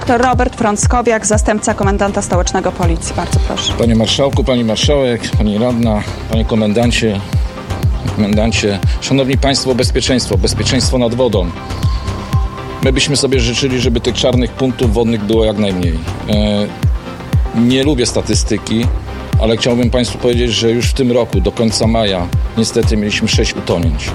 Inspektor Robert Frąckowiak, zastępca komendanta stołecznego Policji. Bardzo proszę. Panie Marszałku, Pani Marszałek, Pani Radna, Panie Komendancie, Szanowni Państwo, bezpieczeństwo nad wodą. My byśmy sobie życzyli, żeby tych czarnych punktów wodnych było jak najmniej. Nie lubię statystyki, ale chciałbym Państwu powiedzieć, że już w tym roku, do końca maja, niestety mieliśmy 6 utonięć.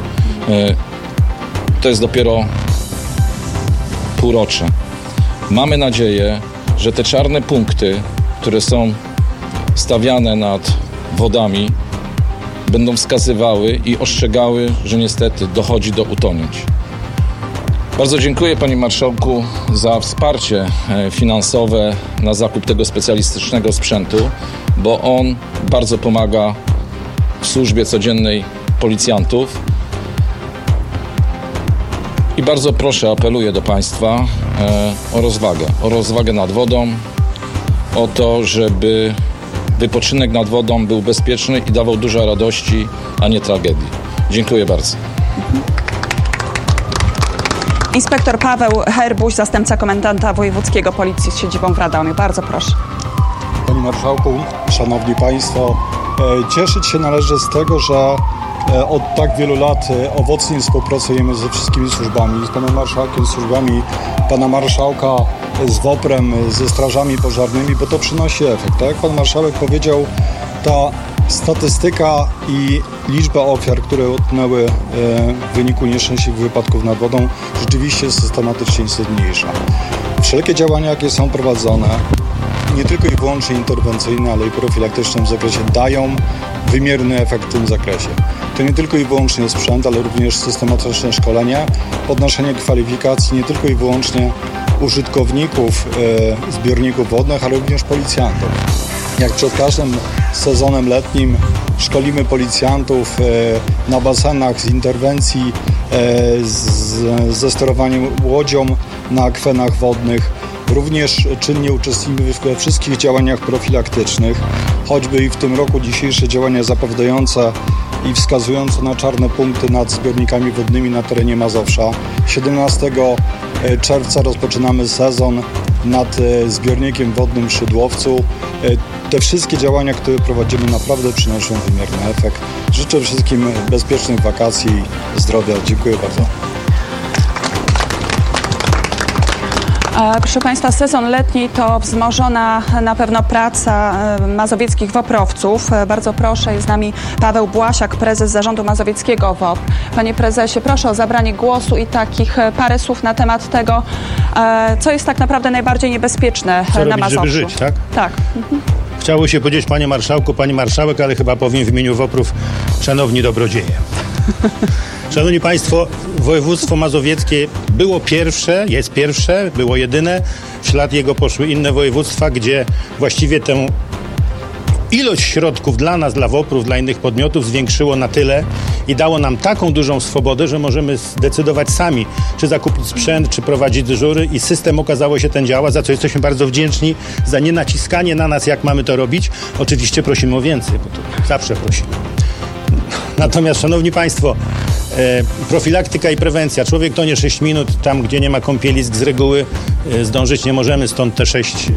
To jest dopiero półrocze. Mamy nadzieję, że te czarne punkty, które są stawiane nad wodami, będą wskazywały i ostrzegały, że niestety dochodzi do utonięć. Bardzo dziękuję Panie Marszałku za wsparcie finansowe na zakup tego specjalistycznego sprzętu, bo on bardzo pomaga w służbie codziennej policjantów. I bardzo proszę, apeluję do Państwa o rozwagę nad wodą, o to, żeby wypoczynek nad wodą był bezpieczny i dawał dużo radości, a nie tragedii. Dziękuję bardzo. Inspektor Paweł Herbuś, zastępca komendanta wojewódzkiego Policji z siedzibą w Radomiu. Bardzo proszę. Panie Marszałku, Szanowni Państwo, cieszyć się należy z tego, że od tak wielu lat owocnie współpracujemy ze wszystkimi służbami, z Panem Marszałkiem, z służbami Pana Marszałka, z WOPR-em, ze strażami pożarnymi, bo to przynosi efekt. Tak jak Pan Marszałek powiedział, ta statystyka i liczba ofiar, które utknęły w wyniku nieszczęśliwych wypadków nad wodą, rzeczywiście systematycznie się zmniejsza. Wszelkie działania, jakie są prowadzone, nie tylko i wyłącznie interwencyjne, ale i profilaktyczne w zakresie, dają wymierny efekt w tym zakresie. To nie tylko i wyłącznie sprzęt, ale również systematyczne szkolenie, podnoszenie kwalifikacji nie tylko i wyłącznie użytkowników zbiorników wodnych, ale również policjantów. Jak przed każdym sezonem letnim szkolimy policjantów na basenach z interwencji, ze sterowaniem łodzią na akwenach wodnych. Również czynnie uczestniczymy we wszystkich działaniach profilaktycznych, choćby i w tym roku dzisiejsze działania zapowiadające i wskazujące na czarne punkty nad zbiornikami wodnymi na terenie Mazowsza. 17 czerwca rozpoczynamy sezon nad zbiornikiem wodnym w Szydłowcu. Te wszystkie działania, które prowadzimy, naprawdę przynoszą wymierny efekt. Życzę wszystkim bezpiecznych wakacji i zdrowia. Dziękuję bardzo. Proszę Państwa, sezon letni to wzmożona na pewno praca mazowieckich WOPR-owców. Bardzo proszę, jest z nami Paweł Błasiak, prezes Zarządu Mazowieckiego WOPR. Panie prezesie, proszę o zabranie głosu i takich parę słów na temat tego, co jest tak naprawdę najbardziej niebezpieczne na Mazowszu. Żeby żyć, tak? Tak. Chciało się powiedzieć, panie marszałku, pani marszałek, ale chyba powiem w imieniu WOPR-ów, szanowni dobrodzieje. Szanowni Państwo, województwo mazowieckie było pierwsze, jest pierwsze, było jedyne. W ślad jego poszły inne województwa, gdzie właściwie tę ilość środków dla nas, dla WOPR-ów, dla innych podmiotów zwiększyło na tyle i dało nam taką dużą swobodę, że możemy zdecydować sami, czy zakupić sprzęt, czy prowadzić dyżury i system, okazało się, ten działa, za co jesteśmy bardzo wdzięczni, za nienaciskanie na nas, jak mamy to robić. Oczywiście prosimy o więcej, bo to zawsze prosimy. Natomiast, szanowni Państwo, profilaktyka i prewencja. Człowiek tonie 6 minut, tam gdzie nie ma kąpielisk z reguły zdążyć nie możemy, stąd te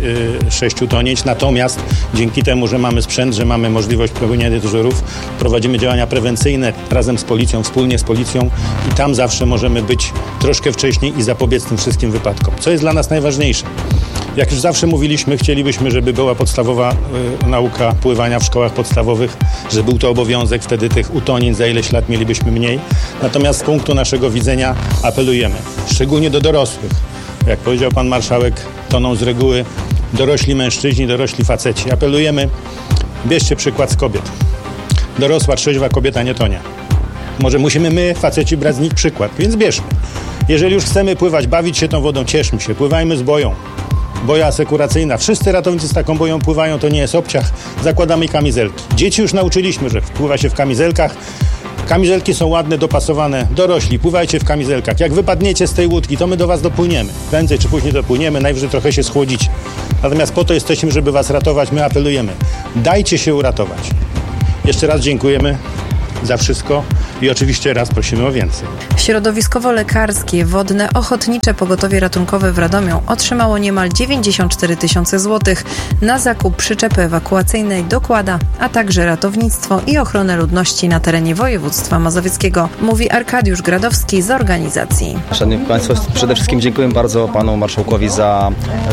6 utonięć. Natomiast dzięki temu, że mamy sprzęt, że mamy możliwość prowadzenia dyżurów, prowadzimy działania prewencyjne razem z policją, wspólnie z policją i tam zawsze możemy być troszkę wcześniej i zapobiec tym wszystkim wypadkom. Co jest dla nas najważniejsze? Jak już zawsze mówiliśmy, chcielibyśmy, żeby była podstawowa nauka pływania w szkołach podstawowych, że był to obowiązek, wtedy tych utonięć za ileś lat mielibyśmy mniej. Natomiast z punktu naszego widzenia apelujemy, szczególnie do dorosłych. Jak powiedział pan marszałek, toną z reguły dorośli mężczyźni, dorośli faceci. Apelujemy, bierzcie przykład z kobiet. Dorosła, trzeźwa kobieta nie tonie. Może musimy my, faceci, brać z nich przykład, więc bierzmy. Jeżeli już chcemy pływać, bawić się tą wodą, cieszmy się, pływajmy z boją. Boja asekuracyjna. Wszyscy ratownicy z taką boją pływają, to nie jest obciach. Zakładamy kamizelki. Dzieci już nauczyliśmy, że pływa się w kamizelkach. Kamizelki są ładne, dopasowane. Dorośli, pływajcie w kamizelkach. Jak wypadniecie z tej łódki, to my do was dopłyniemy. Prędzej czy później dopłyniemy, najwyżej trochę się schłodzicie. Natomiast po to jesteśmy, żeby was ratować. My apelujemy. Dajcie się uratować. Jeszcze raz dziękujemy za wszystko i oczywiście raz prosimy o więcej. Środowiskowo-lekarskie, wodne, ochotnicze pogotowie ratunkowe w Radomiu otrzymało niemal 94 000 złotych na zakup przyczepy ewakuacyjnej do Kłada, a także ratownictwo i ochronę ludności na terenie województwa mazowieckiego, mówi Arkadiusz Gradowski z organizacji. Szanowni Państwo, przede wszystkim dziękuję bardzo Panu Marszałkowi za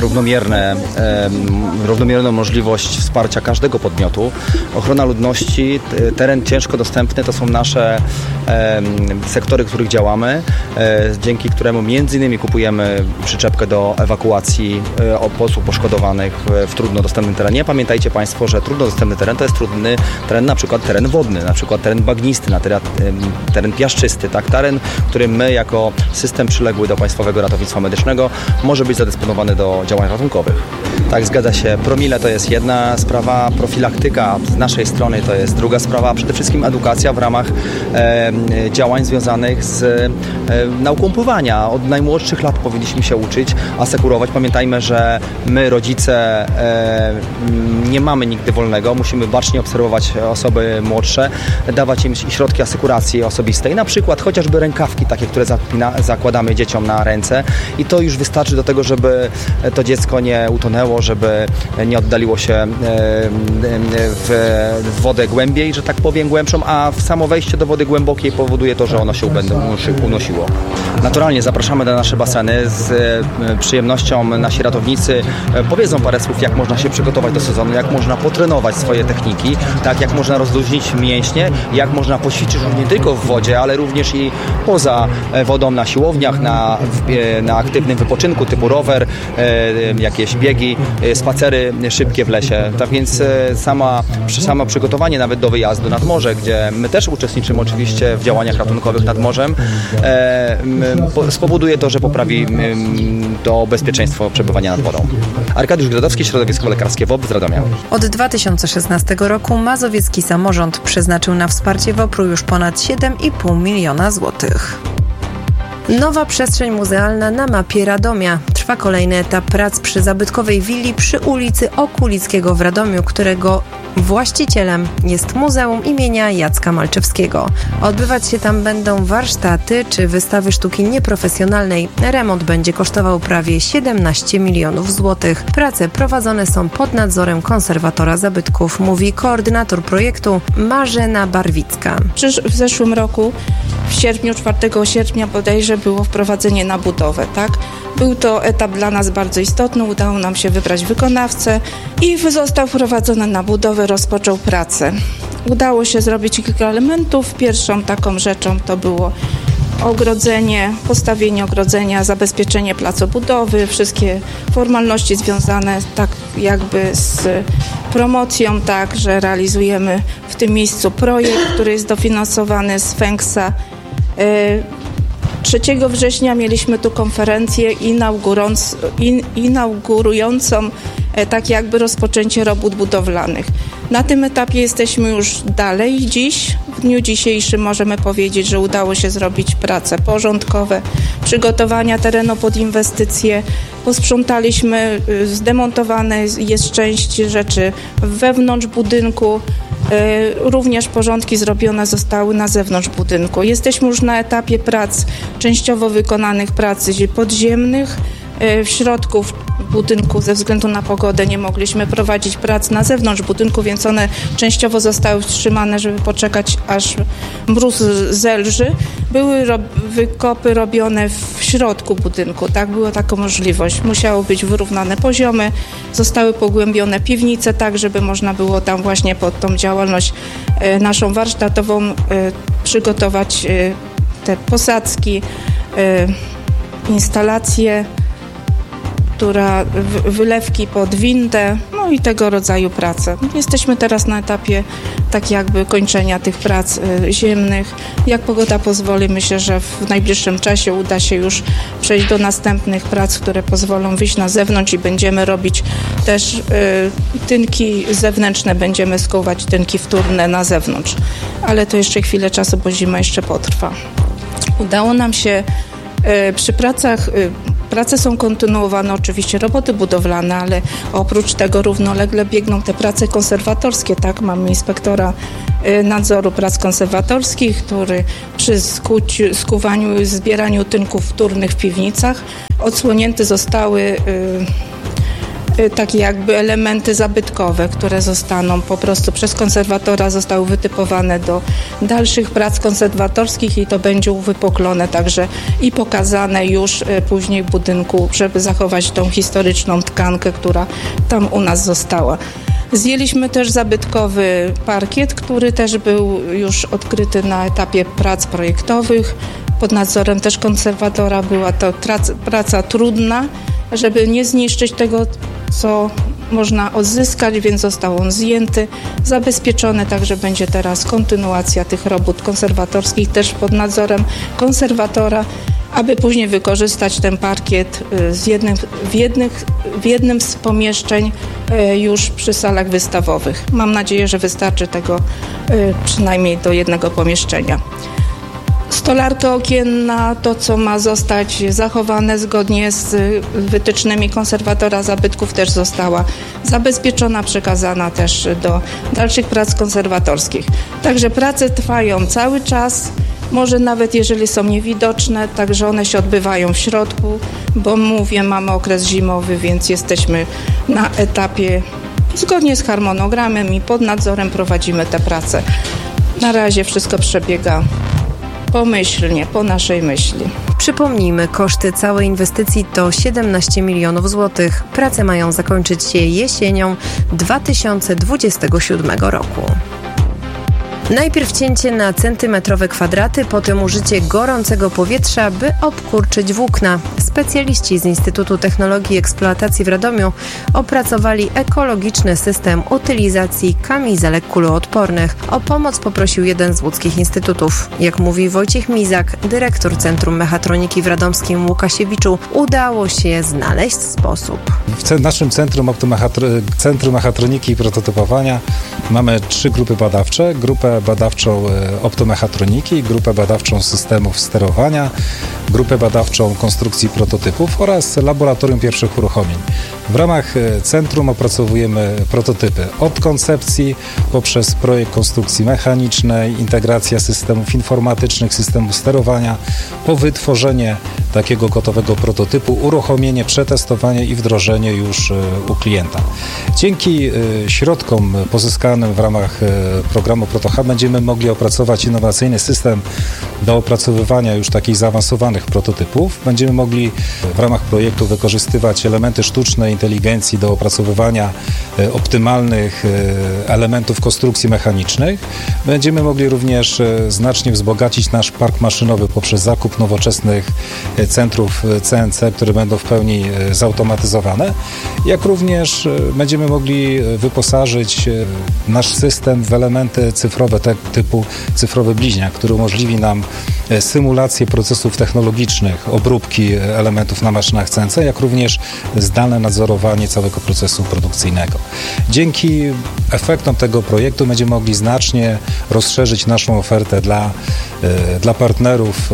równomierną możliwość wsparcia każdego podmiotu. Ochrona ludności, teren ciężko dostępny to są nasze sektory, w których działamy, dzięki któremu między innymi kupujemy przyczepkę do ewakuacji osób poszkodowanych w trudno dostępnym terenie. Pamiętajcie Państwo, że trudno dostępny teren to jest trudny teren, na przykład teren wodny, na przykład teren bagnisty, teren piaszczysty, tak? Teren, który my jako system przyległy do Państwowego Ratownictwa Medycznego może być zadysponowany do działań ratunkowych. Tak, zgadza się. Promile to jest jedna sprawa, profilaktyka z naszej strony to jest druga sprawa, przede wszystkim edukacja w ramach działań związanych z nauką pływania. Od najmłodszych lat powinniśmy się uczyć, asekurować. Pamiętajmy, że my, rodzice, nie mamy nigdy wolnego. Musimy bacznie obserwować osoby młodsze, dawać im środki asekuracji osobistej. Na przykład chociażby rękawki takie, które zakładamy dzieciom na ręce i to już wystarczy do tego, żeby to dziecko nie utonęło, żeby nie oddaliło się w wodę głębiej, że tak powiem, głębszą, a samo wejście do wody głębokiej powoduje to, że ono się unosiło. Naturalnie zapraszamy na nasze baseny. Z przyjemnością nasi ratownicy powiedzą parę słów, jak można się przygotować do sezonu, jak można potrenować swoje techniki, tak jak można rozluźnić mięśnie, jak można poćwiczyć nie tylko w wodzie, ale również i poza wodą na siłowniach, na aktywnym wypoczynku typu rower, jakieś biegi, spacery szybkie w lesie. Tak więc samo przygotowanie nawet do wyjazdu nad morze, gdzie my też uczestniczymy oczywiście w działaniach ratunkowych nad morzem, spowoduje to, że poprawi to bezpieczeństwo przebywania nad wodą. Arkadiusz Gradowski, Środowisko Lekarskie WOPR z Radomia. Od 2016 roku mazowiecki samorząd przeznaczył na wsparcie WOPR-u już ponad 7,5 miliona złotych. Nowa przestrzeń muzealna na mapie Radomia. Trwa kolejny etap prac przy zabytkowej willi przy ulicy Okulickiego w Radomiu, którego właścicielem jest Muzeum imienia Jacka Malczewskiego. Odbywać się tam będą warsztaty czy wystawy sztuki nieprofesjonalnej. Remont będzie kosztował prawie 17 milionów złotych. Prace prowadzone są pod nadzorem konserwatora zabytków, mówi koordynator projektu Marzena Barwicka. W zeszłym roku, w sierpniu, 4 sierpnia bodajże było wprowadzenie na budowę, tak? Był to etap dla nas bardzo istotny, udało nam się wybrać wykonawcę i został wprowadzony na budowę, rozpoczął pracę. Udało się zrobić kilka elementów. Pierwszą taką rzeczą to było ogrodzenie, postawienie ogrodzenia, zabezpieczenie placu budowy, wszystkie formalności związane tak jakby z promocją, tak, że realizujemy w tym miejscu projekt, który jest dofinansowany z FENKS-a. 3 września mieliśmy tu konferencję inaugurującą tak jakby rozpoczęcie robót budowlanych. Na tym etapie jesteśmy już dalej. Dziś, w dniu dzisiejszym możemy powiedzieć, że udało się zrobić prace porządkowe, przygotowania terenu pod inwestycje. Posprzątaliśmy, zdemontowane jest część rzeczy wewnątrz budynku. Również porządki zrobione zostały na zewnątrz budynku. Jesteśmy już na etapie prac, częściowo wykonanych prac podziemnych. W środku budynku ze względu na pogodę nie mogliśmy prowadzić prac na zewnątrz budynku, więc one częściowo zostały wstrzymane, żeby poczekać, aż mróz zelży. Były wykopy robione w środku budynku, tak? Była taka możliwość. Musiały być wyrównane poziomy, zostały pogłębione piwnice, tak żeby można było tam właśnie pod tą działalność naszą warsztatową przygotować te posadzki, instalacje, wylewki pod windę, no i tego rodzaju prace. Jesteśmy teraz na etapie tak jakby kończenia tych prac ziemnych. Jak pogoda pozwoli, myślę, że w najbliższym czasie uda się już przejść do następnych prac, które pozwolą wyjść na zewnątrz i będziemy robić też tynki zewnętrzne, będziemy skuwać tynki wtórne na zewnątrz. Ale to jeszcze chwilę czasu, bo zima jeszcze potrwa. Udało nam się przy pracach, prace są kontynuowane, oczywiście roboty budowlane, ale oprócz tego równolegle biegną te prace konserwatorskie, tak? Mamy inspektora nadzoru prac konserwatorskich, który przy skuwaniu i zbieraniu tynków wtórnych w piwnicach odsłonięte zostały takie jakby elementy zabytkowe, które zostaną po prostu przez konserwatora, zostały wytypowane do dalszych prac konserwatorskich i to będzie uwypuklone także i pokazane już później w budynku, żeby zachować tą historyczną tkankę, która tam u nas została. Zdjęliśmy też zabytkowy parkiet, który też był już odkryty na etapie prac projektowych. Pod nadzorem też konserwatora była to praca trudna, żeby nie zniszczyć tego, co można odzyskać, więc został on zdjęty, zabezpieczony, także będzie teraz kontynuacja tych robót konserwatorskich też pod nadzorem konserwatora, aby później wykorzystać ten parkiet w jednym z pomieszczeń już przy salach wystawowych. Mam nadzieję, że wystarczy tego przynajmniej do jednego pomieszczenia. Stolarka okienna, to co ma zostać zachowane zgodnie z wytycznymi konserwatora zabytków, też została zabezpieczona, przekazana też do dalszych prac konserwatorskich. Także prace trwają cały czas, może nawet jeżeli są niewidoczne, także one się odbywają w środku, bo mówię, mamy okres zimowy, więc jesteśmy na etapie zgodnie z harmonogramem i pod nadzorem prowadzimy te prace. Na razie wszystko przebiega pomyślnie, po naszej myśli. Przypomnijmy, koszty całej inwestycji to 17 milionów złotych. Prace mają zakończyć się jesienią 2027 roku. Najpierw cięcie na centymetrowe kwadraty, potem użycie gorącego powietrza, by obkurczyć włókna. Specjaliści z Instytutu Technologii i Eksploatacji w Radomiu opracowali ekologiczny system utylizacji kamizelek kuloodpornych. O pomoc poprosił jeden z łódzkich instytutów. Jak mówi Wojciech Mizak, dyrektor Centrum Mechatroniki w Radomskim Łukasiewiczu, udało się znaleźć sposób. W naszym Centrum Mechatroniki i Prototypowania mamy 3 grupy badawcze. Grupę badawczą optomechatroniki, grupę badawczą systemów sterowania, grupę badawczą konstrukcji prototypów oraz laboratorium pierwszych uruchomień. W ramach centrum opracowujemy prototypy od koncepcji poprzez projekt konstrukcji mechanicznej, integracja systemów informatycznych, systemów sterowania, po wytworzenie takiego gotowego prototypu, uruchomienie, przetestowanie i wdrożenie już u klienta. Dzięki środkom pozyskanym w ramach programu ProtoHub będziemy mogli opracować innowacyjny system do opracowywania już takich zaawansowanych prototypów. Będziemy mogli w ramach projektu wykorzystywać elementy sztucznej inteligencji do opracowywania optymalnych elementów konstrukcji mechanicznych. Będziemy mogli również znacznie wzbogacić nasz park maszynowy poprzez zakup nowoczesnych centrów CNC, które będą w pełni zautomatyzowane, jak również będziemy mogli wyposażyć nasz system w elementy cyfrowe typu cyfrowy bliźniak, który umożliwi nam symulację procesów technologicznych, obróbki elementów na maszynach CNC, jak również zdalne nadzorowanie całego procesu produkcyjnego. Dzięki efektom tego projektu będziemy mogli znacznie rozszerzyć naszą ofertę dla partnerów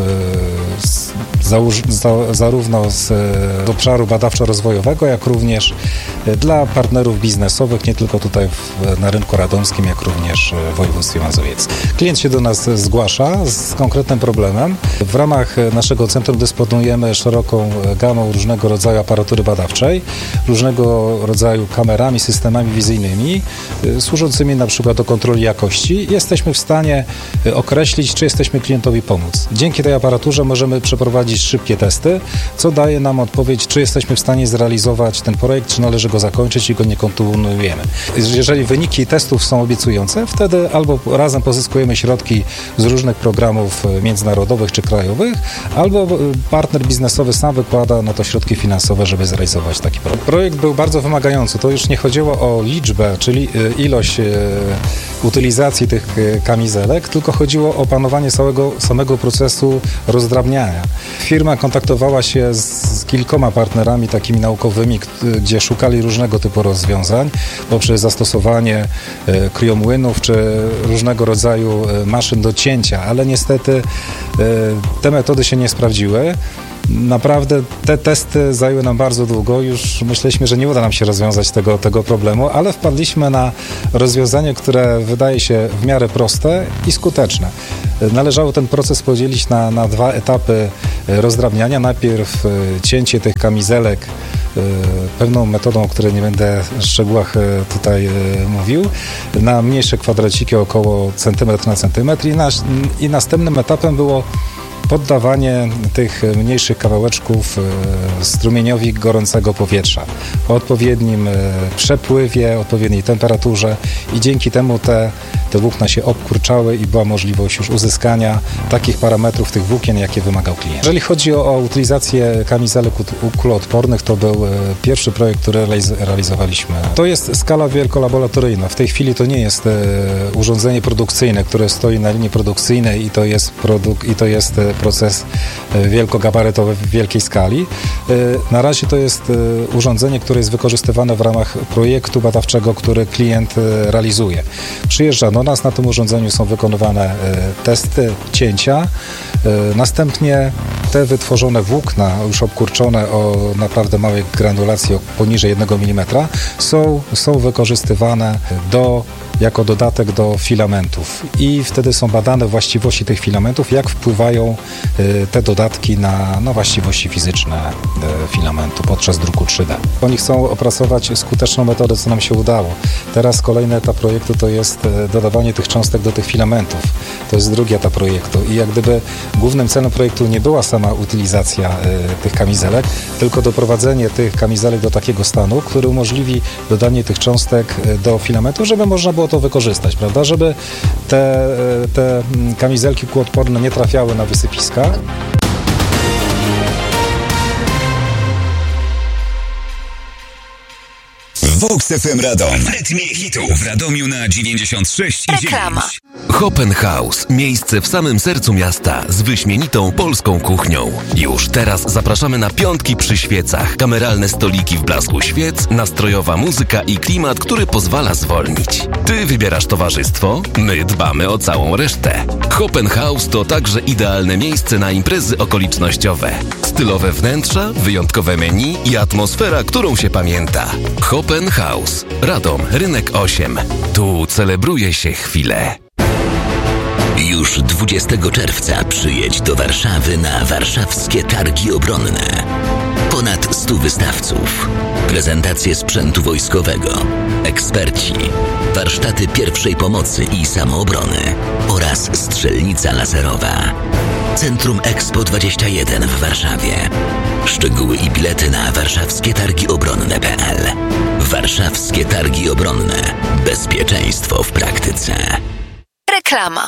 zarówno z obszaru badawczo-rozwojowego, jak również dla partnerów biznesowych, nie tylko tutaj na rynku radomskim, jak również w województwie mazowieckim. Klient się do nas zgłasza z konkretnym problemem. W ramach naszego centrum dysponujemy szeroką gamą różnego rodzaju aparatury badawczej, różnego rodzaju kamerami, systemami wizyjnymi, służącymi na przykład do kontroli jakości. Jesteśmy w stanie określić, czy jesteśmy klientowi pomóc. Dzięki tej aparaturze możemy przeprowadzić szybkie testy, co daje nam odpowiedź, czy jesteśmy w stanie zrealizować ten projekt, czy należy go zakończyć i go nie kontynuujemy. Jeżeli wyniki testów są obiecujące, wtedy albo razem pozyskujemy środki z różnych programów międzynarodowych czy krajowych, albo partner biznesowy sam wykłada na to środki finansowe, żeby zrealizować taki projekt. Projekt był bardzo wymagający. To już nie chodziło o liczbę, czyli ilość utylizacji tych kamizelek, tylko chodziło o panowanie samego procesu rozdrabniania. Firma kontaktowała się z kilkoma partnerami takimi naukowymi, gdzie szukali różnego typu rozwiązań poprzez zastosowanie kriomłynów czy różnego rodzaju maszyn do cięcia, ale niestety te metody się nie sprawdziły. Naprawdę te testy zajęły nam bardzo długo, już myśleliśmy, że nie uda nam się rozwiązać tego problemu, ale wpadliśmy na rozwiązanie, które wydaje się w miarę proste i skuteczne. Należało ten proces podzielić na 2 etapy rozdrabniania. Najpierw cięcie tych kamizelek pewną metodą, o której nie będę w szczegółach tutaj mówił, na mniejsze kwadraciki około centymetr na centymetr i następnym etapem było poddawanie tych mniejszych kawałeczków strumieniowi gorącego powietrza o odpowiednim przepływie, odpowiedniej temperaturze i dzięki temu te włókna się obkurczały i była możliwość już uzyskania takich parametrów tych włókien, jakie wymagał klient. Jeżeli chodzi o utylizację kamizelek kuloodpornych, to był pierwszy projekt, który realizowaliśmy. To jest skala wielkolaboratoryjna. W tej chwili to nie jest urządzenie produkcyjne, które stoi na linii produkcyjnej i to jest proces wielkogabarytowy w wielkiej skali. Na razie to jest urządzenie, które jest wykorzystywane w ramach projektu badawczego, który klient realizuje. Przyjeżdża do nas, na tym urządzeniu są wykonywane testy cięcia. Następnie te wytworzone włókna, już obkurczone o naprawdę małej granulacji, poniżej 1 mm, są wykorzystywane jako dodatek do filamentów i wtedy są badane właściwości tych filamentów, jak wpływają te dodatki na właściwości fizyczne filamentu podczas druku 3D. Oni chcą opracować skuteczną metodę, co nam się udało. Teraz kolejny etap projektu to jest dodawanie tych cząstek do tych filamentów. To jest drugi etap projektu i jak gdyby głównym celem projektu nie była sama utylizacja tych kamizelek, tylko doprowadzenie tych kamizelek do takiego stanu, który umożliwi dodanie tych cząstek do filamentu, żeby można było to wykorzystać, prawda? Żeby te kamizelki kuloodporne nie trafiały na wysypiska. Vox FM Radom. W rytmie hitów w Radomiu na 96,9. Reklama. Hopen House. Miejsce w samym sercu miasta z wyśmienitą polską kuchnią. Już teraz zapraszamy na piątki przy świecach. Kameralne stoliki w blasku świec, nastrojowa muzyka i klimat, który pozwala zwolnić. Ty wybierasz towarzystwo, my dbamy o całą resztę. Hopen House to także idealne miejsce na imprezy okolicznościowe. Stylowe wnętrza, wyjątkowe menu i atmosfera, którą się pamięta. Hopen House. Radom, Rynek 8. Tu celebruje się chwilę. Już 20 czerwca przyjedź do Warszawy na warszawskie targi obronne. Ponad 100 wystawców, prezentacje sprzętu wojskowego, eksperci, warsztaty pierwszej pomocy i samoobrony oraz strzelnica laserowa. Centrum Expo 21 w Warszawie. Szczegóły i bilety na warszawskietargiobronne.pl. Warszawskie Targi Obronne. Bezpieczeństwo w praktyce. Reklama.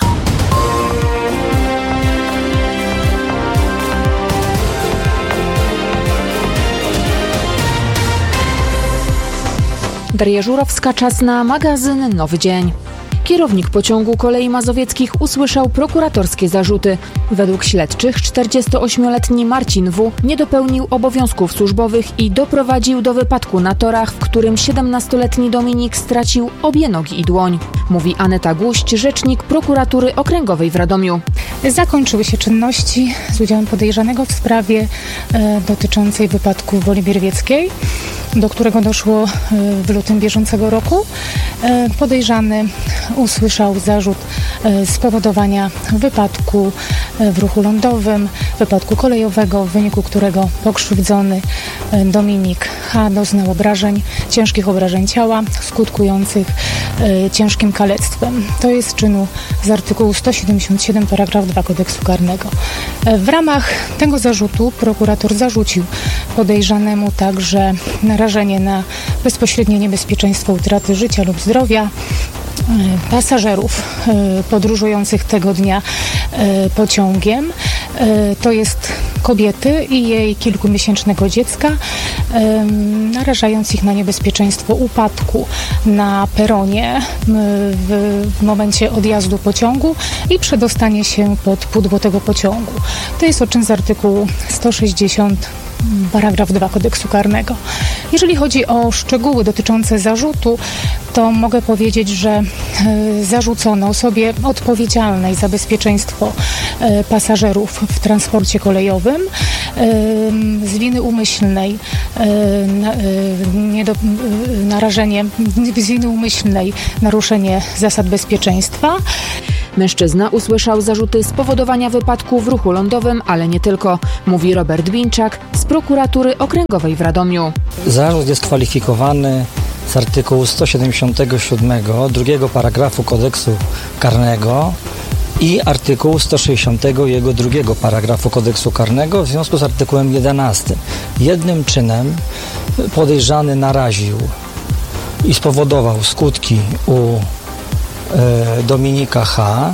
Daria Żurowska, czas na magazyn Nowy Dzień. Kierownik pociągu Kolei Mazowieckich usłyszał prokuratorskie zarzuty. Według śledczych 48-letni Marcin W. nie dopełnił obowiązków służbowych i doprowadził do wypadku na torach, w którym 17-letni Dominik stracił obie nogi i dłoń. Mówi Aneta Guść, rzecznik prokuratury okręgowej w Radomiu. Zakończyły się czynności z udziałem podejrzanego w sprawie dotyczącej wypadku w Woli Bierwieckiej, do którego doszło w lutym bieżącego roku. Podejrzany usłyszał zarzut spowodowania wypadku w ruchu lądowym, wypadku kolejowego, w wyniku którego pokrzywdzony Dominik H. doznał ciężkich obrażeń ciała, skutkujących ciężkim kalectwem. To jest czynu z artykułu 177 paragraf 2 Kodeksu Karnego. W ramach tego zarzutu prokurator zarzucił podejrzanemu także narażenie na bezpośrednie niebezpieczeństwo utraty życia lub zdrowia pasażerów podróżujących tego dnia pociągiem. To jest kobiety i jej kilkumiesięcznego dziecka, narażając ich na niebezpieczeństwo upadku na peronie w momencie odjazdu pociągu i przedostanie się pod pudło tego pociągu. To jest czyn z artykułu 160 paragraf 2 Kodeksu Karnego. Jeżeli chodzi o szczegóły dotyczące zarzutu, to mogę powiedzieć, że zarzucono osobie odpowiedzialnej za bezpieczeństwo pasażerów w transporcie kolejowym z winy umyślnej z winy umyślnej naruszenie zasad bezpieczeństwa. Mężczyzna usłyszał zarzuty spowodowania wypadku w ruchu lądowym, ale nie tylko, mówi Robert Bińczak z prokuratury okręgowej w Radomiu. Zarzut jest kwalifikowany z artykułu 177 drugiego paragrafu Kodeksu Karnego i artykułu 160 jego drugiego paragrafu Kodeksu Karnego w związku z artykułem 11. Jednym czynem podejrzany naraził i spowodował skutki u Dominika H.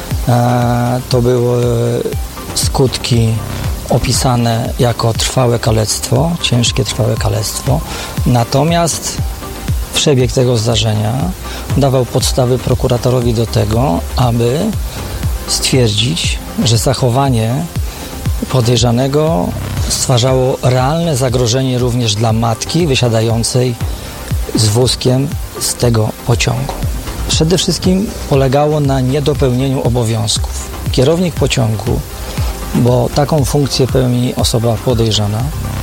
To były skutki opisane jako trwałe kalectwo, ciężkie trwałe kalectwo. Natomiast przebieg tego zdarzenia dawał podstawy prokuratorowi do tego, aby stwierdzić, że zachowanie podejrzanego stwarzało realne zagrożenie również dla matki wysiadającej z wózkiem z tego pociągu. Przede wszystkim polegało na niedopełnieniu obowiązków. Kierownik pociągu, bo taką funkcję pełni osoba podejrzana,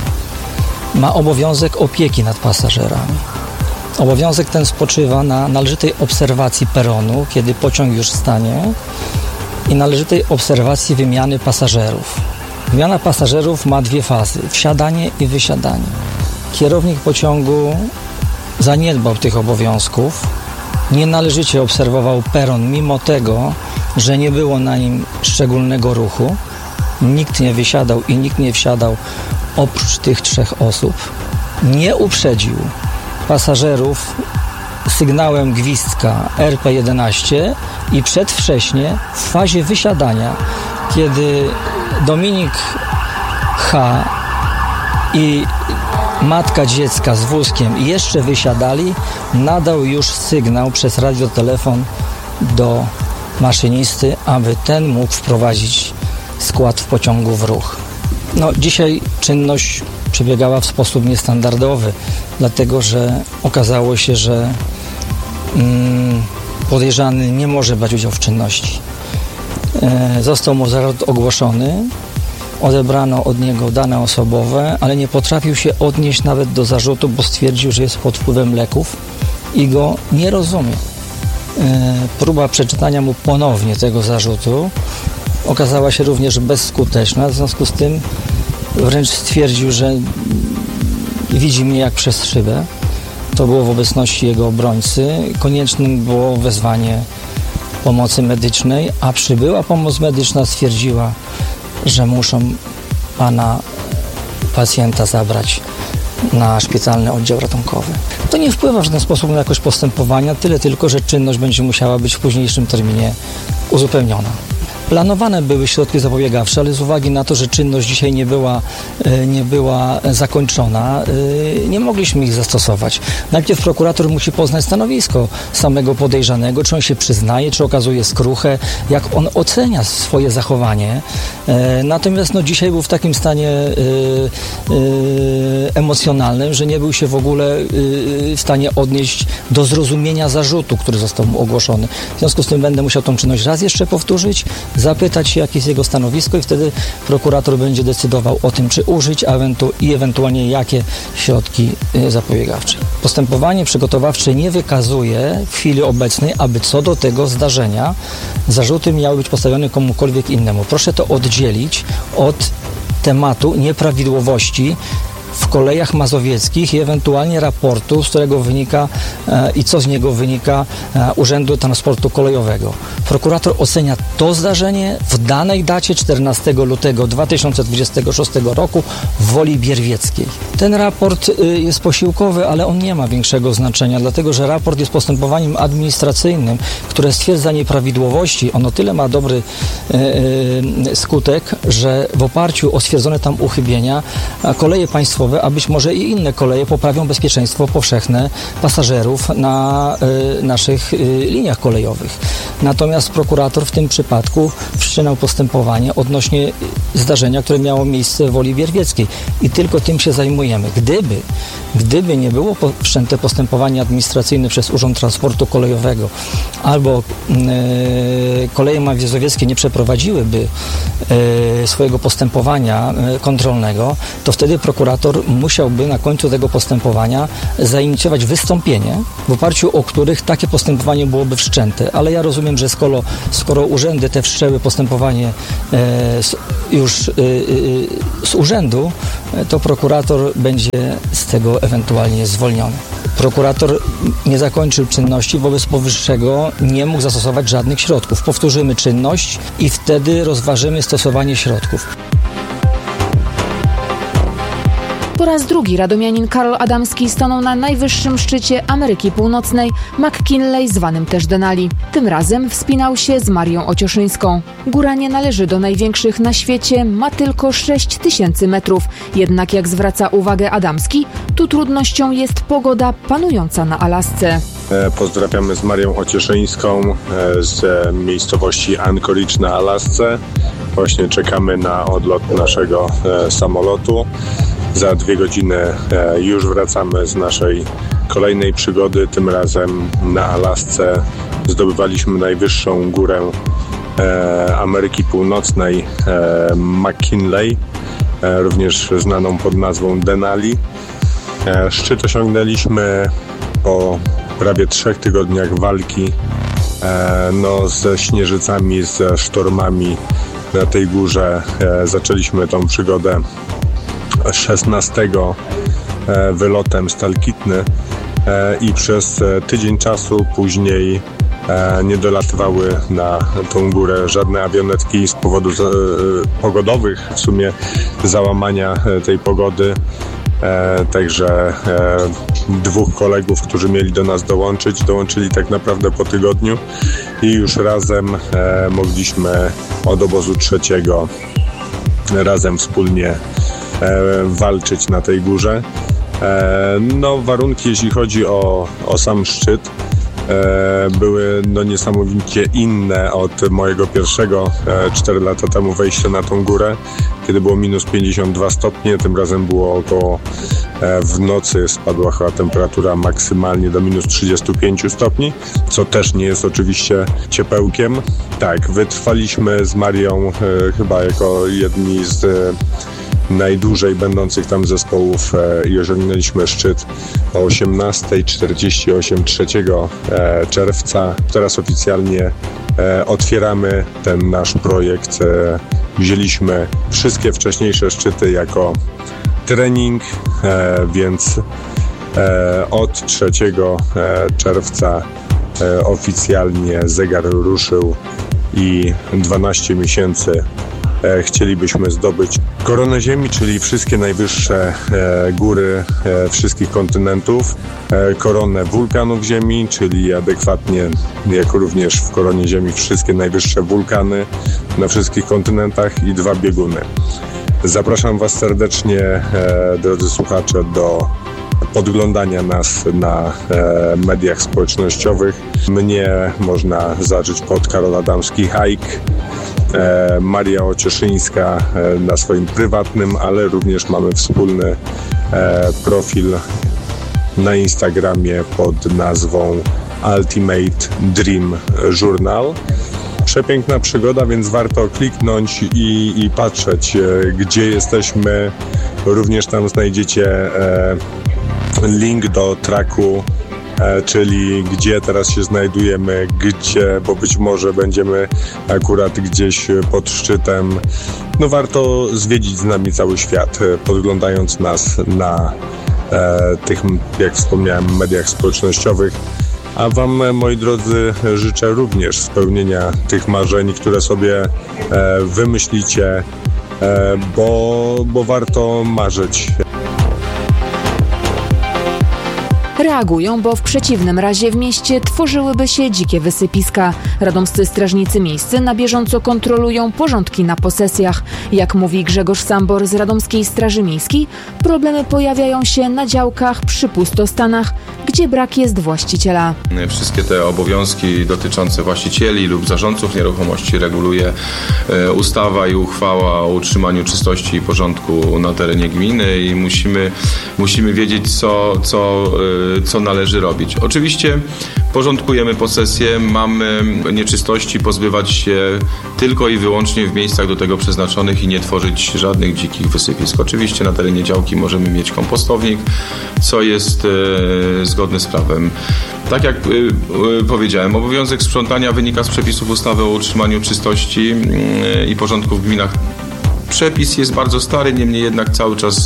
ma obowiązek opieki nad pasażerami. Obowiązek ten spoczywa na należytej obserwacji peronu, kiedy pociąg już stanie, i należytej obserwacji wymiany pasażerów. Wymiana pasażerów ma dwie fazy: wsiadanie i wysiadanie. Kierownik pociągu zaniedbał tych obowiązków, nienależycie obserwował peron, mimo tego, że nie było na nim szczególnego ruchu. Nikt nie wysiadał i nikt nie wsiadał oprócz tych 3 osób. Nie uprzedził pasażerów sygnałem gwizdka RP11 i przedwcześnie w fazie wysiadania, kiedy Dominik H. i matka dziecka z wózkiem jeszcze wysiadali, nadał już sygnał przez radiotelefon do maszynisty, aby ten mógł wprowadzić skład w pociągu w ruch. Dzisiaj czynność przebiegała w sposób niestandardowy, dlatego że okazało się, że podejrzany nie może brać udziału w czynności. Został mu zarzut ogłoszony, odebrano od niego dane osobowe, ale nie potrafił się odnieść nawet do zarzutu, bo stwierdził, że jest pod wpływem leków i go nie rozumie. Próba przeczytania mu ponownie tego zarzutu okazała się również bezskuteczna, w związku z tym wręcz stwierdził, że widzi mnie jak przez szybę. To było w obecności jego obrońcy. Koniecznym było wezwanie pomocy medycznej, a przybyła pomoc medyczna stwierdziła, że muszą pana pacjenta zabrać na szpitalny oddział ratunkowy. To nie wpływa w żaden sposób na jakość postępowania, tyle tylko, że czynność będzie musiała być w późniejszym terminie uzupełniona. Planowane były środki zapobiegawcze, ale z uwagi na to, że czynność dzisiaj nie była zakończona, nie mogliśmy ich zastosować. Najpierw prokurator musi poznać stanowisko samego podejrzanego, czy on się przyznaje, czy okazuje skruchę, jak on ocenia swoje zachowanie. Natomiast dzisiaj był w takim stanie emocjonalnym, że nie był się w ogóle w stanie odnieść do zrozumienia zarzutu, który został mu ogłoszony. W związku z tym będę musiał tą czynność raz jeszcze powtórzyć, zapytać się, jakie jest jego stanowisko i wtedy prokurator będzie decydował o tym, czy użyć i ewentualnie jakie środki zapobiegawcze. Postępowanie przygotowawcze nie wykazuje w chwili obecnej, aby co do tego zdarzenia zarzuty miały być postawione komukolwiek innemu. Proszę to oddzielić od tematu nieprawidłowości w kolejach mazowieckich i ewentualnie raportu, z którego wynika i co z niego wynika Urzędu Transportu Kolejowego. Prokurator ocenia to zdarzenie w danej dacie 14 lutego 2026 roku w Woli Bierwieckiej. Ten raport jest posiłkowy, ale on nie ma większego znaczenia, dlatego że raport jest postępowaniem administracyjnym, które stwierdza nieprawidłowości. On o tyle ma dobry skutek, że w oparciu o stwierdzone tam uchybienia koleje państwowe, a być może i inne koleje poprawią bezpieczeństwo powszechne pasażerów na naszych liniach kolejowych. Natomiast prokurator w tym przypadku wszczynał postępowanie odnośnie zdarzenia, które miało miejsce w Woli Bierwieckiej i tylko tym się zajmujemy. Gdyby nie było wszczęte postępowanie administracyjne przez Urząd Transportu Kolejowego albo koleje mazowieckie nie przeprowadziłyby swojego postępowania kontrolnego, to wtedy prokurator musiałby na końcu tego postępowania zainicjować wystąpienie, w oparciu o których takie postępowanie byłoby wszczęte. Ale ja rozumiem, że skoro urzędy te wszczęły postępowanie już z urzędu, to prokurator będzie z tego ewentualnie zwolniony. Prokurator nie zakończył czynności, wobec powyższego nie mógł zastosować żadnych środków. Powtórzymy czynność i wtedy rozważymy stosowanie środków. Po raz drugi radomianin Karol Adamski stanął na najwyższym szczycie Ameryki Północnej, McKinley, zwanym też Denali. Tym razem wspinał się z Marią Ocieszyńską. Góra nie należy do największych na świecie, ma tylko 6000 metrów. Jednak jak zwraca uwagę Adamski, tu trudnością jest pogoda panująca na Alasce. Pozdrawiamy z Marią Ocieszyńską z miejscowości Anchorage na Alasce. Właśnie czekamy na odlot naszego samolotu. Za 2 godziny już wracamy z naszej kolejnej przygody. Tym razem na Alasce zdobywaliśmy najwyższą górę Ameryki Północnej, McKinley, również znaną pod nazwą Denali. Szczyt osiągnęliśmy po prawie 3 tygodniach walki ze śnieżycami, ze sztormami na tej górze. Zaczęliśmy tą przygodę 16 wylotem z Talkitny i przez tydzień czasu później nie dolatywały na tą górę żadne awionetki z powodów pogodowych, w sumie załamania tej pogody. Także 2 kolegów, którzy mieli do nas dołączyli tak naprawdę po tygodniu i już razem mogliśmy od obozu 3 razem wspólnie walczyć na tej górze. Warunki, jeśli chodzi o sam szczyt, były niesamowicie inne od mojego pierwszego 4 lata temu wejścia na tą górę, kiedy było minus 52 stopnie. Tym razem było około w nocy spadła chyba temperatura maksymalnie do minus 35 stopni, co też nie jest oczywiście ciepełkiem. Tak, wytrwaliśmy z Marią chyba jako jedni z najdłużej będących tam zespołów i osiągnęliśmy szczyt o 18:48 3 czerwca. Teraz oficjalnie otwieramy ten nasz projekt. Wzięliśmy wszystkie wcześniejsze szczyty jako trening, więc od 3 czerwca oficjalnie zegar ruszył i 12 miesięcy chcielibyśmy zdobyć koronę Ziemi, czyli wszystkie najwyższe góry wszystkich kontynentów, koronę wulkanów Ziemi, czyli adekwatnie jak również w koronie Ziemi wszystkie najwyższe wulkany na wszystkich kontynentach i 2 bieguny. Zapraszam Was serdecznie, drodzy słuchacze, do podglądania nas na mediach społecznościowych. Mnie można zacząć pod Karol Adamski Hike, Maria Ocieszyńska na swoim prywatnym, ale również mamy wspólny profil na Instagramie pod nazwą Ultimate Dream Journal. Przepiękna przygoda, więc warto kliknąć i patrzeć, gdzie jesteśmy. Również tam znajdziecie link do tracku czyli gdzie teraz się znajdujemy, bo być może będziemy akurat gdzieś pod szczytem. No warto zwiedzić z nami cały świat, podglądając nas na tych, jak wspomniałem, mediach społecznościowych. A Wam, moi drodzy, życzę również spełnienia tych marzeń, które sobie wymyślicie, bo warto marzyć. Reagują, bo w przeciwnym razie w mieście tworzyłyby się dzikie wysypiska. Radomscy strażnicy miejscy na bieżąco kontrolują porządki na posesjach. Jak mówi Grzegorz Sambor z Radomskiej Straży Miejskiej, problemy pojawiają się na działkach przy pustostanach, gdzie brak jest właściciela. Wszystkie te obowiązki dotyczące właścicieli lub zarządców nieruchomości reguluje ustawa i uchwała o utrzymaniu czystości i porządku na terenie gminy i musimy wiedzieć, co należy robić. Oczywiście porządkujemy posesję, mamy nieczystości pozbywać się tylko i wyłącznie w miejscach do tego przeznaczonych i nie tworzyć żadnych dzikich wysypisk. Oczywiście na terenie działki możemy mieć kompostownik, co jest zgodne z prawem. Tak jak powiedziałem, obowiązek sprzątania wynika z przepisów ustawy o utrzymaniu czystości i porządku w gminach. Przepis jest bardzo stary, niemniej jednak cały czas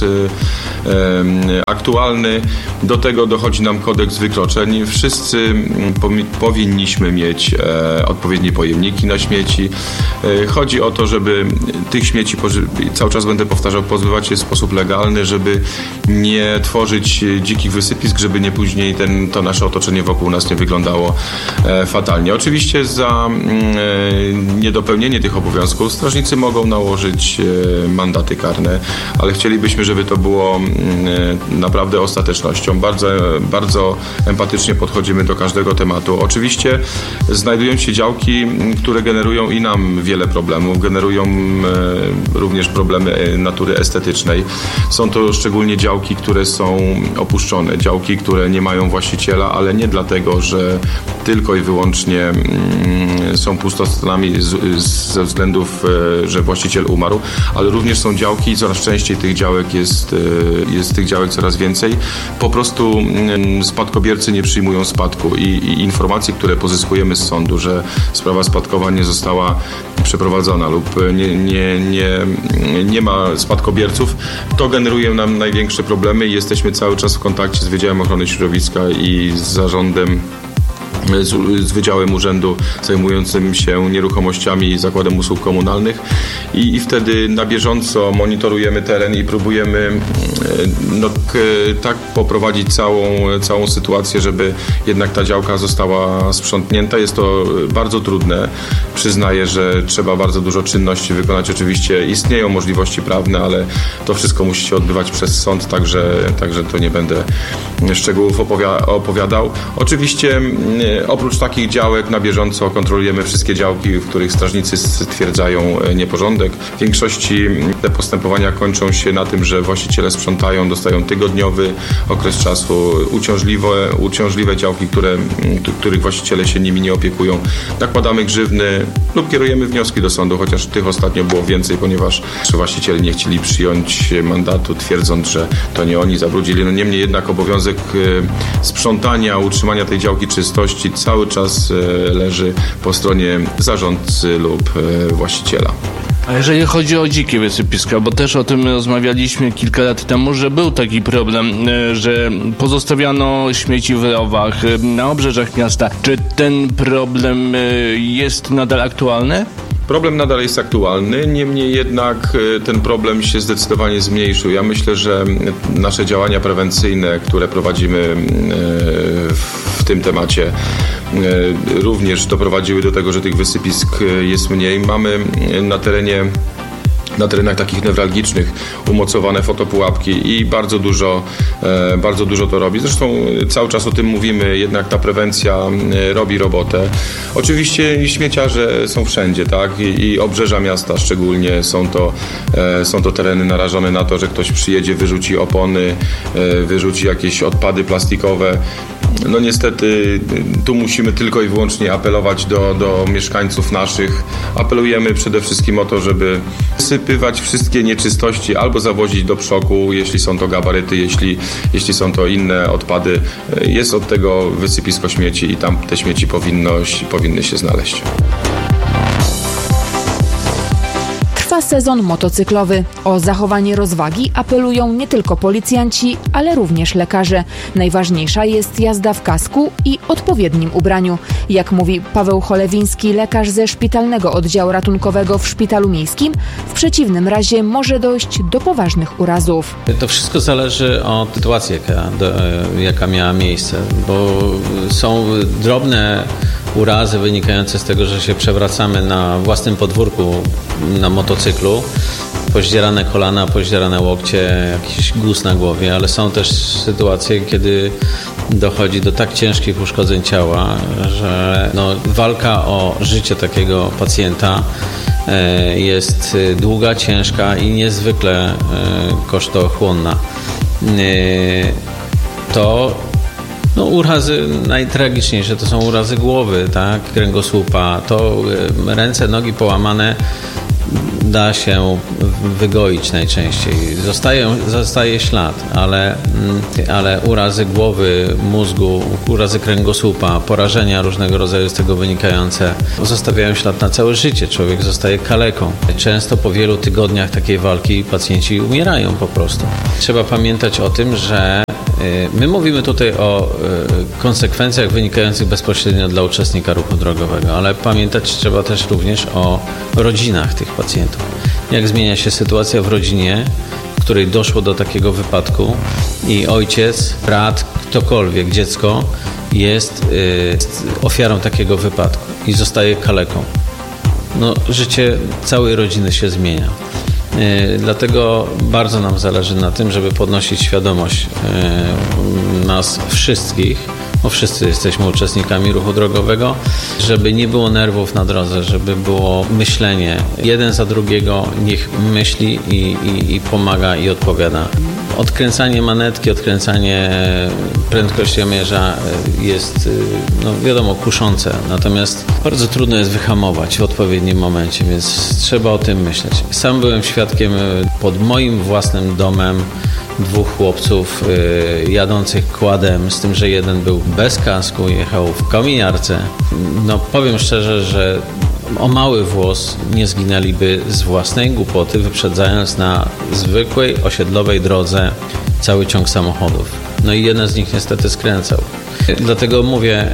aktualny. Do tego dochodzi nam kodeks wykroczeń. Wszyscy powinniśmy mieć odpowiednie pojemniki na śmieci. Chodzi o to, żeby tych śmieci, cały czas będę powtarzał, pozbywać się w sposób legalny, żeby nie tworzyć dzikich wysypisk, żeby nie później to nasze otoczenie wokół nas nie wyglądało fatalnie. Oczywiście za niedopełnienie tych obowiązków strażnicy mogą nałożyć mandaty karne, ale chcielibyśmy, żeby to było naprawdę ostatecznością. Bardzo, bardzo empatycznie podchodzimy do każdego tematu. Oczywiście znajdują się działki, które generują i nam wiele problemów, generują również problemy natury estetycznej. Są to szczególnie działki, które są opuszczone, działki, które nie mają właściciela, ale nie dlatego, że tylko i wyłącznie są pustostanami ze względów, że właściciel umarł, ale również są działki i coraz częściej tych działek jest tych działek coraz więcej. Po prostu spadkobiercy nie przyjmują spadku i informacje, które pozyskujemy z sądu, że sprawa spadkowa nie została przeprowadzona lub nie ma spadkobierców, to generuje nam największe problemy i jesteśmy cały czas w kontakcie z Wydziałem Ochrony Środowiska i z zarządem, z Wydziałem Urzędu zajmującym się nieruchomościami i Zakładem Usług Komunalnych i wtedy na bieżąco monitorujemy teren i próbujemy tak poprowadzić całą sytuację, żeby jednak ta działka została sprzątnięta. Jest to bardzo trudne. Przyznaję, że trzeba bardzo dużo czynności wykonać. Oczywiście istnieją możliwości prawne, ale to wszystko musi się odbywać przez sąd, także to nie będę szczegółów opowiadał. Oczywiście oprócz takich działek na bieżąco kontrolujemy wszystkie działki, w których strażnicy stwierdzają nieporządek. W większości te postępowania kończą się na tym, że właściciele sprzątają, dostają tygodniowy okres czasu. Uciążliwe działki, których właściciele się nimi nie opiekują, nakładamy grzywny lub kierujemy wnioski do sądu, chociaż tych ostatnio było więcej, ponieważ właściciele nie chcieli przyjąć mandatu, twierdząc, że to nie oni zabrudzili. Niemniej jednak obowiązek sprzątania, utrzymania tej działki czystości cały czas leży po stronie zarządcy lub właściciela. A jeżeli chodzi o dzikie wysypiska, bo też o tym rozmawialiśmy kilka lat temu, że był taki problem, że pozostawiano śmieci w rowach na obrzeżach miasta. Czy ten problem jest nadal aktualny? Problem nadal jest aktualny, niemniej jednak ten problem się zdecydowanie zmniejszył. Ja myślę, że nasze działania prewencyjne, które prowadzimy w tym temacie, również doprowadziły do tego, że tych wysypisk jest mniej. Mamy na terenach takich newralgicznych umocowane fotopułapki i bardzo dużo to robi. Zresztą cały czas o tym mówimy, jednak ta prewencja robi robotę. Oczywiście śmieciarze są wszędzie, tak? I obrzeża miasta szczególnie są to tereny narażone na to, że ktoś przyjedzie, wyrzuci opony, wyrzuci jakieś odpady plastikowe. No niestety tu musimy tylko i wyłącznie apelować do mieszkańców naszych. Apelujemy przede wszystkim o to, żeby sypywać wszystkie nieczystości albo zawozić do przoku, jeśli są to gabaryty, jeśli są to inne odpady. Jest od tego wysypisko śmieci i tam te śmieci powinny się znaleźć. Trwa sezon motocyklowy. O zachowanie rozwagi apelują nie tylko policjanci, ale również lekarze. Najważniejsza jest jazda w kasku i odpowiednim ubraniu. Jak mówi Paweł Cholewiński, lekarz ze Szpitalnego Oddziału Ratunkowego w Szpitalu Miejskim, w przeciwnym razie może dojść do poważnych urazów. To wszystko zależy od sytuacji, jaka miała miejsce, bo są drobne urazy wynikające z tego, że się przewracamy na własnym podwórku na motocyklu, poździerane kolana, poździerane łokcie, jakiś guz na głowie, ale są też sytuacje, kiedy dochodzi do tak ciężkich uszkodzeń ciała, że walka o życie takiego pacjenta jest długa, ciężka i niezwykle kosztochłonna. Urazy najtragiczniejsze to są urazy głowy, tak, kręgosłupa, to ręce, nogi połamane da się wygoić najczęściej. Zostaje ślad, ale urazy głowy, mózgu, urazy kręgosłupa, porażenia różnego rodzaju z tego wynikające zostawiają ślad na całe życie. Człowiek zostaje kaleką. Często po wielu tygodniach takiej walki pacjenci umierają po prostu. Trzeba pamiętać o tym, że my mówimy tutaj o konsekwencjach wynikających bezpośrednio dla uczestnika ruchu drogowego, ale pamiętać trzeba też również o rodzinach tych pacjentów. Jak zmienia się sytuacja w rodzinie, w której doszło do takiego wypadku i ojciec, brat, ktokolwiek, dziecko jest ofiarą takiego wypadku i zostaje kaleką. Życie całej rodziny się zmienia. Dlatego bardzo nam zależy na tym, żeby podnosić świadomość nas wszystkich, bo wszyscy jesteśmy uczestnikami ruchu drogowego, żeby nie było nerwów na drodze, żeby było myślenie. Jeden za drugiego niech myśli i pomaga i odpowiada. Odkręcanie manetki, odkręcanie prędkościomierza jest, wiadomo, kuszące. Natomiast bardzo trudno jest wyhamować w odpowiednim momencie, więc trzeba o tym myśleć. Sam byłem świadkiem pod moim własnym domem 2 chłopców jadących quadem, z tym, że jeden był bez kasku, jechał w kominiarce. Powiem szczerze, że o mały włos nie zginęliby z własnej głupoty, wyprzedzając na zwykłej osiedlowej drodze cały ciąg samochodów. I jeden z nich niestety skręcał. Dlatego mówię,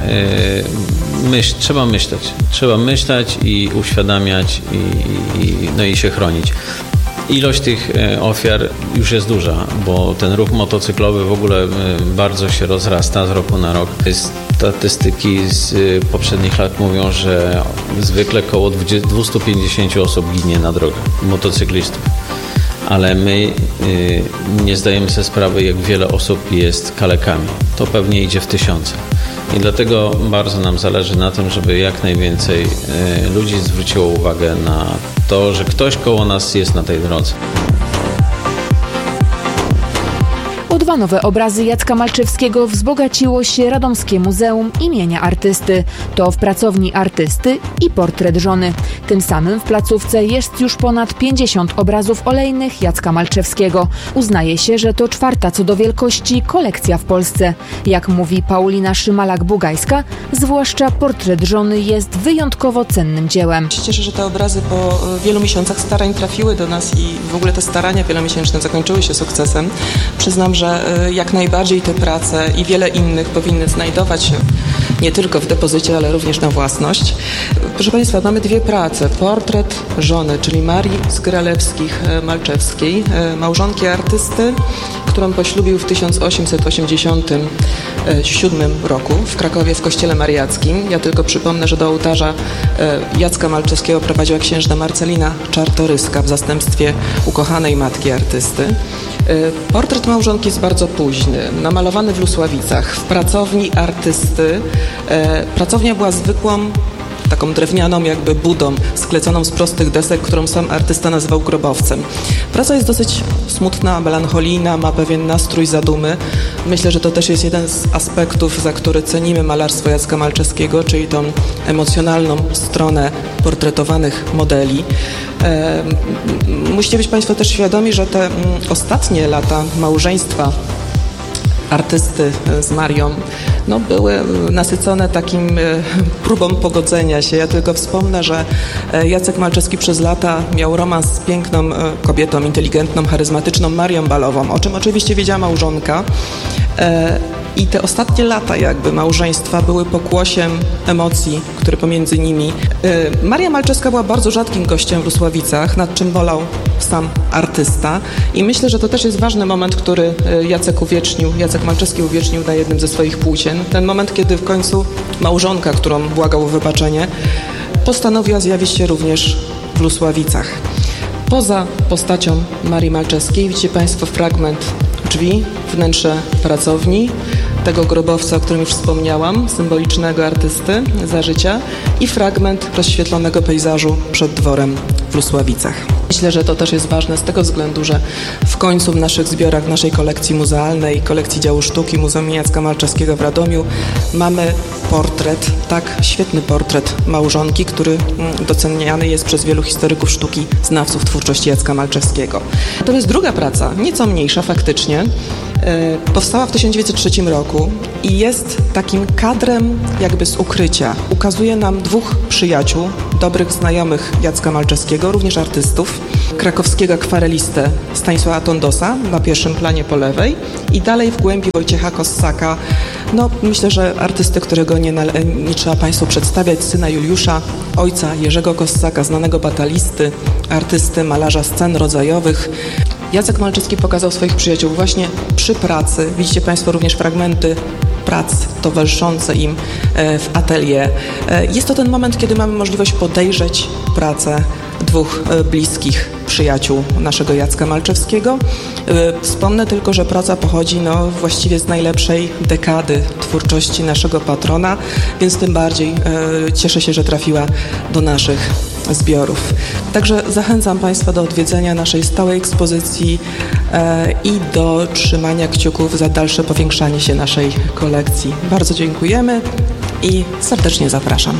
trzeba myśleć i uświadamiać i się chronić. Ilość tych ofiar już jest duża, bo ten ruch motocyklowy w ogóle bardzo się rozrasta z roku na rok. Statystyki z poprzednich lat mówią, że zwykle około 250 osób ginie na drogach, motocyklistów. Ale my nie zdajemy sobie sprawy, jak wiele osób jest kalekami. To pewnie idzie w tysiące. I dlatego bardzo nam zależy na tym, żeby jak najwięcej ludzi zwróciło uwagę na to, że ktoś koło nas jest na tej drodze. O 2 nowe obrazy Jacka Malczewskiego wzbogaciło się Radomskie Muzeum imienia Artysty. To w pracowni artysty i portret żony. Tym samym w placówce jest już ponad 50 obrazów olejnych Jacka Malczewskiego. Uznaje się, że to 4. co do wielkości kolekcja w Polsce. Jak mówi Paulina Szymalak-Bugajska, zwłaszcza portret żony jest wyjątkowo cennym dziełem. Cieszę się, że te obrazy po wielu miesiącach starań trafiły do nas i w ogóle te starania wielomiesięczne zakończyły się sukcesem. Przyznam, że jak najbardziej te prace i wiele innych powinny znajdować się nie tylko w depozycie, ale również na własność. Proszę Państwa, mamy 2 prace. Portret żony, czyli Marii Zgralewskich-Malczewskiej, małżonki artysty, którą poślubił w 1887 roku w Krakowie w kościele mariackim. Ja tylko przypomnę, że do ołtarza Jacka Malczewskiego prowadziła księżna Marcelina Czartoryska w zastępstwie ukochanej matki artysty. Portret małżonki jest bardzo późny, namalowany w Lusławicach, w pracowni artysty. Pracownia była zwykłą taką drewnianą jakby budą, skleconą z prostych desek, którą sam artysta nazywał grobowcem. Praca jest dosyć smutna, melancholijna, ma pewien nastrój zadumy. Myślę, że to też jest jeden z aspektów, za który cenimy malarstwo Jacka Malczewskiego, czyli tą emocjonalną stronę portretowanych modeli. Musicie być Państwo też świadomi, że te ostatnie lata małżeństwa artysty z Marią były nasycone takim próbą pogodzenia się. Ja tylko wspomnę, że Jacek Malczewski przez lata miał romans z piękną kobietą, inteligentną, charyzmatyczną Marią Balową, o czym oczywiście wiedziała małżonka. I te ostatnie lata jakby małżeństwa były pokłosiem emocji, które pomiędzy nimi. Maria Malczewska była bardzo rzadkim gościem w Lusławicach, nad czym bolał sam artysta. I myślę, że to też jest ważny moment, który Jacek Malczewski uwiecznił na jednym ze swoich płócien. Ten moment, kiedy w końcu małżonka, którą błagał o wybaczenie, postanowiła zjawić się również w Lusławicach. Poza postacią Marii Malczewskiej widzicie Państwo fragment drzwi, wnętrze pracowni, tego grobowca, o którym już wspomniałam, symbolicznego artysty za życia i fragment rozświetlonego pejzażu przed dworem w Lusławicach. Myślę, że to też jest ważne z tego względu, że w końcu w naszych zbiorach, w naszej kolekcji muzealnej, kolekcji działu sztuki Muzeum Jacka Malczewskiego w Radomiu mamy portret, świetny portret małżonki, który doceniany jest przez wielu historyków sztuki, znawców twórczości Jacka Malczewskiego. Natomiast druga praca, nieco mniejsza faktycznie, powstała w 1903 roku i jest takim kadrem jakby z ukrycia. Ukazuje nam dwóch przyjaciół, dobrych znajomych Jacka Malczewskiego, również artystów, krakowskiego akwarelistę Stanisława Tondosa na pierwszym planie po lewej i dalej w głębi Wojciecha Kossaka. Myślę, że artysty, którego nie trzeba Państwu przedstawiać, syna Juliusza, ojca Jerzego Kossaka, znanego batalisty, artysty, malarza scen rodzajowych. Jacek Malczewski pokazał swoich przyjaciół właśnie przy pracy. Widzicie Państwo również fragmenty prac towarzyszące im w atelier. Jest to ten moment, kiedy mamy możliwość podejrzeć pracę dwóch bliskich przyjaciół naszego Jacka Malczewskiego. Wspomnę tylko, że praca pochodzi właściwie z najlepszej dekady twórczości naszego patrona, więc tym bardziej cieszę się, że trafiła do naszych zbiorów. Także zachęcam Państwa do odwiedzenia naszej stałej ekspozycji i do trzymania kciuków za dalsze powiększanie się naszej kolekcji. Bardzo dziękujemy i serdecznie zapraszam.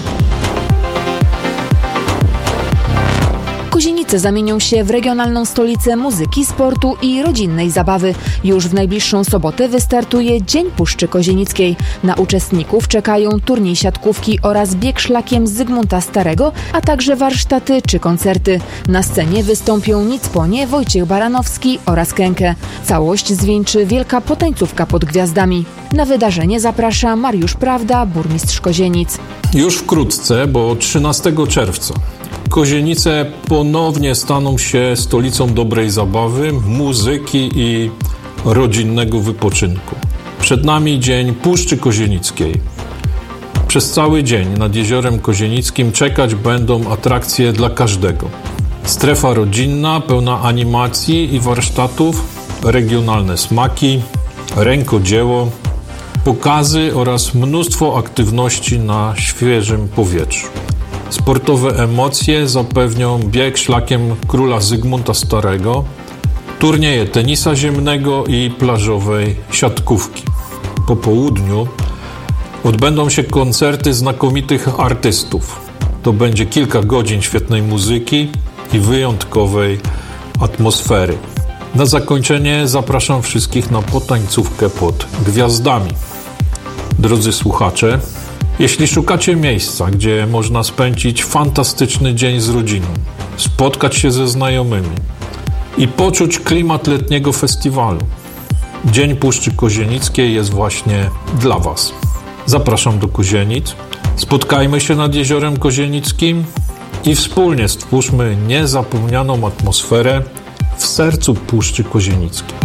Kozienice zamienią się w regionalną stolicę muzyki, sportu i rodzinnej zabawy. Już w najbliższą sobotę wystartuje Dzień Puszczy Kozienickiej. Na uczestników czekają turniej siatkówki oraz bieg szlakiem Zygmunta Starego, a także warsztaty czy koncerty. Na scenie wystąpią Nicponie, Wojciech Baranowski oraz Kękę. Całość zwieńczy wielka potańcówka pod gwiazdami. Na wydarzenie zaprasza Mariusz Prawda, burmistrz Kozienic. Już wkrótce, bo 13 czerwca, Kozienice ponownie staną się stolicą dobrej zabawy, muzyki i rodzinnego wypoczynku. Przed nami Dzień Puszczy Kozienickiej. Przez cały dzień nad Jeziorem Kozienickim czekać będą atrakcje dla każdego. Strefa rodzinna, pełna animacji i warsztatów, regionalne smaki, rękodzieło, pokazy oraz mnóstwo aktywności na świeżym powietrzu. Sportowe emocje zapewnią bieg szlakiem króla Zygmunta Starego, turnieje tenisa ziemnego i plażowej siatkówki. Po południu odbędą się koncerty znakomitych artystów. To będzie kilka godzin świetnej muzyki i wyjątkowej atmosfery. Na zakończenie zapraszam wszystkich na potańcówkę pod gwiazdami. Drodzy słuchacze, jeśli szukacie miejsca, gdzie można spędzić fantastyczny dzień z rodziną, spotkać się ze znajomymi i poczuć klimat letniego festiwalu, Dzień Puszczy Kozienickiej jest właśnie dla Was. Zapraszam do Kozienic, spotkajmy się nad Jeziorem Kozienickim i wspólnie stwórzmy niezapomnianą atmosferę w sercu Puszczy Kozienickiej.